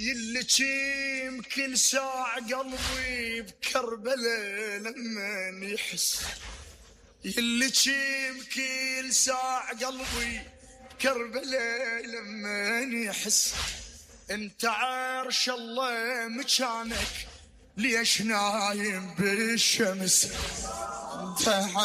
يلي كل ساعة قلبي بكربلاء لما يحس، يلي كل ساعة قلبي بكربلاء لما يحس. انت عرش الله مكانك ليش نايم بالشمس؟ انت